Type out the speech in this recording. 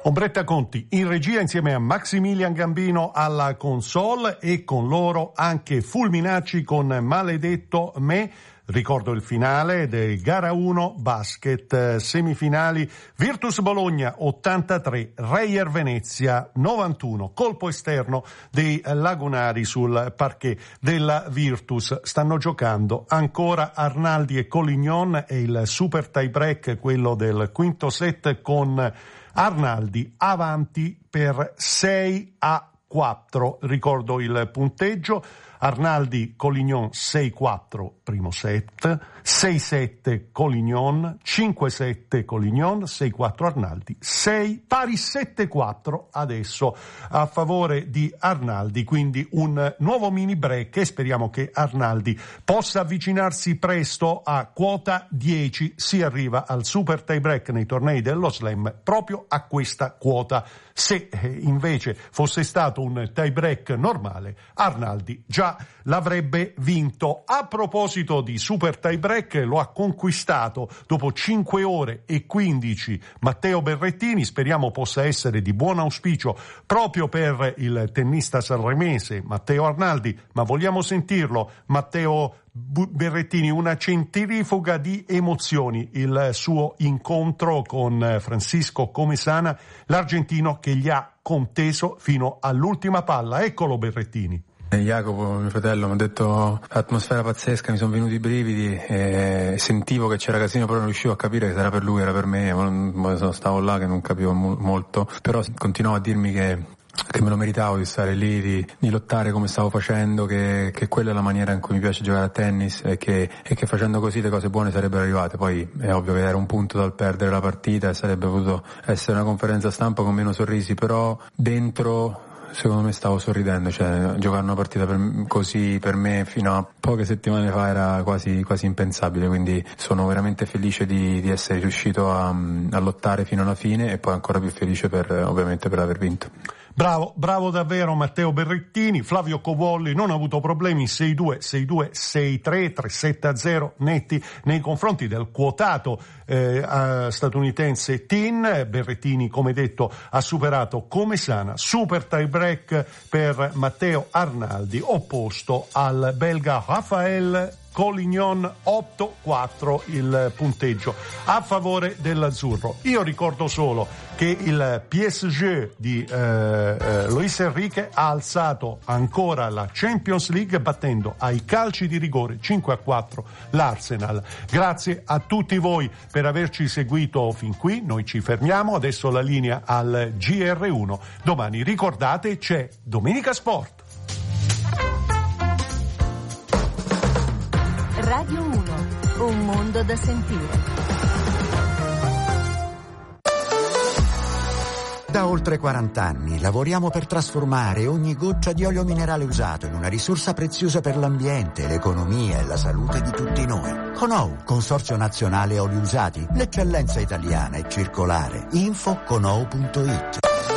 Ombretta Conti in regia insieme a Maximilian Gambino alla console e con loro anche Fulminacci con Maledetto me. Ricordo il finale del gara 1 basket, semifinali Virtus Bologna 83, Reyer Venezia 91, colpo esterno dei lagunari sul parquet della Virtus. Stanno giocando ancora Arnaldi e Collignon e il super tie break, quello del quinto set, con Arnaldi avanti per 6-4. Ricordo il punteggio: Arnaldi Collignon 6-4 primo set, 6-7 Collignon, 5-7 Collignon, 6-4 Arnaldi, 6 pari 7-4 adesso a favore di Arnaldi. Quindi un nuovo mini break e speriamo che Arnaldi possa avvicinarsi presto a quota 10. Si arriva al super tie break nei tornei dello Slam proprio a questa quota. Se invece fosse stato un tie break normale, Arnaldi già l'avrebbe vinto. A proposito di super tie break, lo ha conquistato dopo 5 ore e 15 Matteo Berrettini. Speriamo possa essere di buon auspicio proprio per il tennista sanremese Matteo Arnaldi, ma vogliamo sentirlo. Matteo Berrettini, una centrifuga di emozioni il suo incontro con Francisco Comesana, l'argentino che gli ha conteso fino all'ultima palla. Eccolo Berrettini. Jacopo, mio fratello, mi ha detto atmosfera pazzesca, mi sono venuti i brividi e sentivo che c'era casino, però non riuscivo a capire che era per lui, era per me, stavo là che non capivo molto, però continuavo a dirmi che me lo meritavo di stare lì, di lottare come stavo facendo, che quella è la maniera in cui mi piace giocare a tennis e che facendo così le cose buone sarebbero arrivate. Poi è ovvio che era un punto dal perdere la partita e sarebbe potuto essere una conferenza stampa con meno sorrisi, però dentro secondo me stavo sorridendo, cioè giocare una partita così per me fino a poche settimane fa era quasi impensabile, quindi sono veramente felice di essere riuscito a lottare fino alla fine e poi ancora più felice ovviamente per aver vinto. Bravo davvero Matteo Berrettini. Flavio Covolli non ha avuto problemi, 6-2, 6-2, 6-3, 3-7-0 netti nei confronti del quotato statunitense Tin. Berrettini, come detto, ha superato Comesana. Super tie break per Matteo Arnaldi, opposto al belga Rafael Collignon. 8-4 il punteggio a favore dell'azzurro. Io ricordo solo che il PSG di Luis Enrique ha alzato ancora la Champions League battendo ai calci di rigore 5-4 l'Arsenal. Grazie a tutti voi per averci seguito fin qui. Noi ci fermiamo, adesso la linea al GR1. Domani, ricordate, c'è Domenica Sport. Radio 1, un mondo da sentire. Da oltre 40 anni lavoriamo per trasformare ogni goccia di olio minerale usato in una risorsa preziosa per l'ambiente, l'economia e la salute di tutti noi. Conou, Consorzio Nazionale Oli Usati, l'eccellenza italiana e circolare. Info conou.it.